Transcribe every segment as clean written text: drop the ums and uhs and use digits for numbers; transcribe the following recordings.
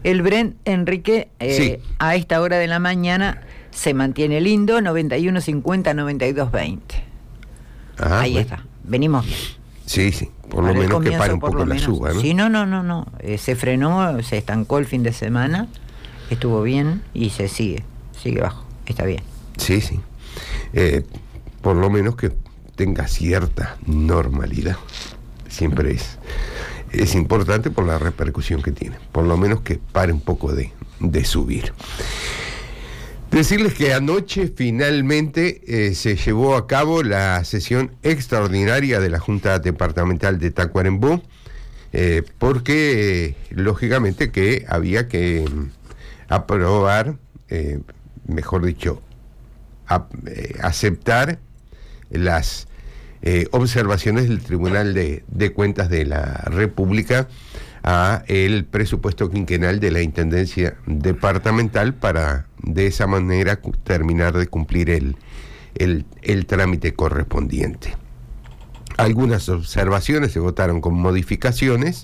El Bren, Enrique, Sí. a esta hora de la mañana se mantiene lindo, 91.50, 92.20. Ahí está, venimos bien. Sí, por lo Para el menos que comienzo, pare un por poco lo la menos. suba, ¿no? Sí, no. Se frenó, se estancó el fin de semana, estuvo bien y sigue bajo, está bien. Sí. Por lo menos que tenga cierta normalidad. Siempre es importante por la repercusión que tiene. Por lo menos que pare un poco de subir. Decirles que anoche finalmente se llevó a cabo la sesión extraordinaria de la Junta Departamental de Tacuarembó, porque lógicamente que había que aprobar, mejor dicho, aceptar las observaciones del Tribunal de Cuentas de la República a el presupuesto quinquenal de la Intendencia Departamental para de esa manera terminar de cumplir el trámite correspondiente. Algunas observaciones se votaron con modificaciones,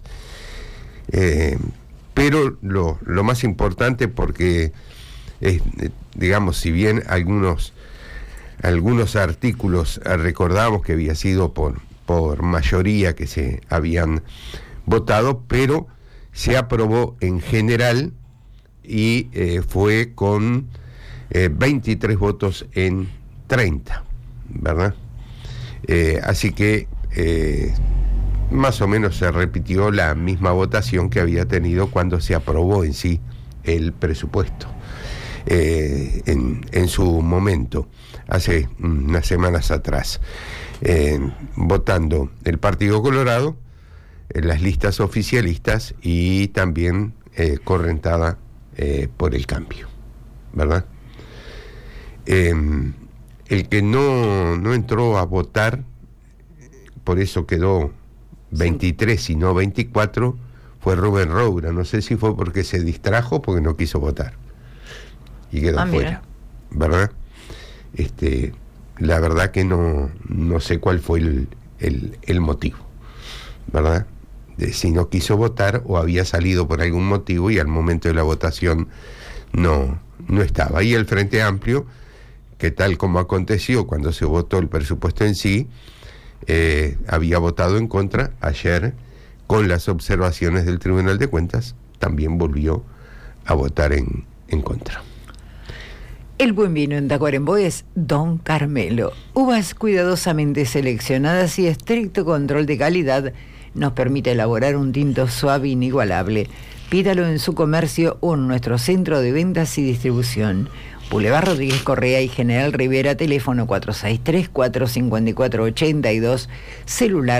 pero lo más importante porque, digamos, si bien algunos artículos recordamos que había sido por mayoría que se habían votado, pero se aprobó en general y fue con 23 votos en 30, ¿verdad? Así que más o menos se repitió la misma votación que había tenido cuando se aprobó en sí el presupuesto en su momento, hace unas semanas atrás, votando el Partido Colorado, las listas oficialistas y también correntada por el cambio, ¿verdad? El que no entró a votar, por eso quedó 23 y no 24, fue Rubén Roura. No sé si fue porque se distrajo o porque no quiso votar y quedó fuera, ¿verdad? La verdad que no sé cuál fue el motivo, ¿verdad? De si no quiso votar o había salido por algún motivo y al momento de la votación no estaba. Y el Frente Amplio, que tal como aconteció cuando se votó el presupuesto en sí, había votado en contra, ayer con las observaciones del Tribunal de Cuentas también volvió a votar en contra. El buen vino en Tacuarembó es Don Carmelo. Uvas cuidadosamente seleccionadas y estricto control de calidad nos permite elaborar un tinto suave e inigualable. Pídalo en su comercio o en nuestro centro de ventas y distribución. Boulevard Rodríguez Correa y General Rivera, teléfono 463-454-82, celular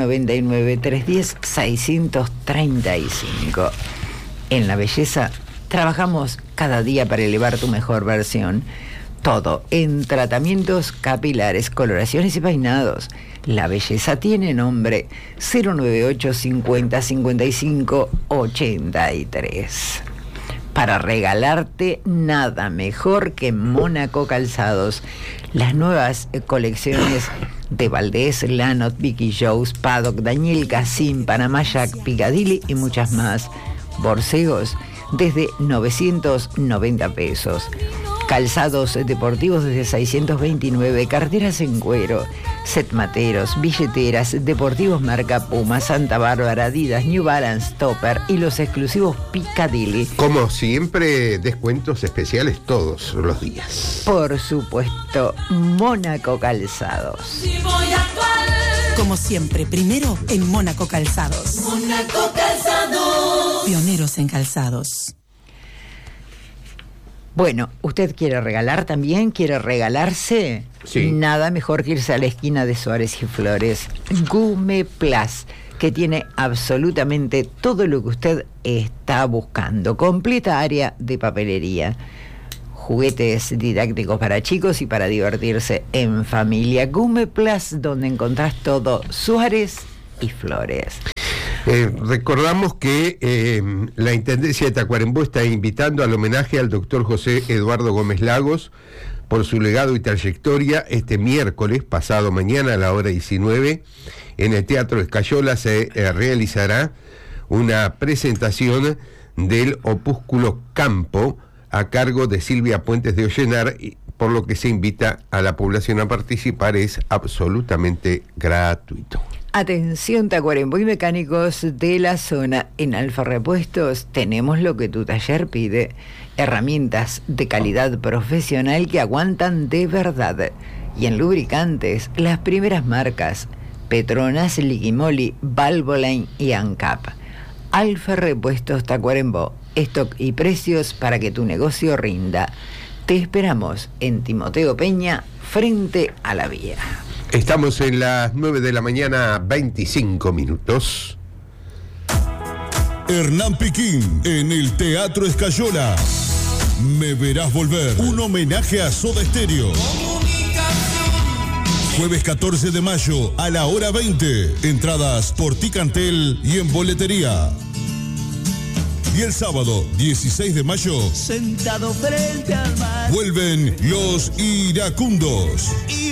099-310-635. En la belleza trabajamos cada día para elevar tu mejor versión. Todo en tratamientos capilares, coloraciones y peinados. La belleza tiene nombre. 098 50 55 83. Para regalarte nada mejor que Mónaco Calzados. Las nuevas colecciones de Valdés, Lanot, Vicky Jones, Paddock, Daniel Cassim, Panamá Jack, Piccadilly y muchas más. Borcegos desde 990 pesos. Calzados deportivos desde 629, carteras en cuero, set materos, billeteras, deportivos marca Puma, Santa Bárbara, Adidas, New Balance, Topper y los exclusivos Piccadilly. Como siempre, descuentos especiales todos los días. Por supuesto, Mónaco Calzados. Como siempre, primero en Mónaco Calzados. Mónaco Calzados. Pioneros en calzados. Bueno, ¿usted quiere regalar también? ¿Quiere regalarse? Sí. Nada mejor que irse a la esquina de Suárez y Flores. Gume Plus, que tiene absolutamente todo lo que usted está buscando. Completa área de papelería. Juguetes didácticos para chicos y para divertirse en familia. Gume Plus, donde encontrás todo. Suárez y Flores. Recordamos que la Intendencia de Tacuarembó está invitando al homenaje al doctor José Eduardo Gómez Lagos por su legado y trayectoria. Este miércoles, pasado mañana a la hora 19, en el Teatro Escayola se realizará una presentación del opúsculo Campo, a cargo de Silvia Puentes de Ollenar, por lo que se invita a la población a participar. Es absolutamente gratuito. Atención Tacuarembó y mecánicos de la zona. En Alfa Repuestos tenemos lo que tu taller pide: herramientas de calidad profesional que aguantan de verdad. Y en lubricantes, las primeras marcas: Petronas, Liquimoli, Valvoline y ANCAP. Alfa Repuestos Tacuarembó, stock y precios para que tu negocio rinda. Te esperamos en Timoteo Peña, frente a la vía. Estamos en las 9 de la mañana, 25 minutos. Hernán Piquín en el Teatro Escayola. Me verás volver. Un homenaje a Soda Stereo. Jueves 14 de mayo a la hora 20. Entradas por Ticantel y en boletería. Y el sábado 16 de mayo, sentado frente al mar, vuelven los iracundos.